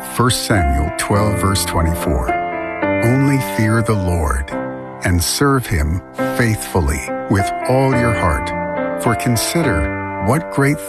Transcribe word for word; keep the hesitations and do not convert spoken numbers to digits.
First Samuel twelve, verse twenty-four. Only fear the Lord and serve him faithfully with all your heart. For consider what great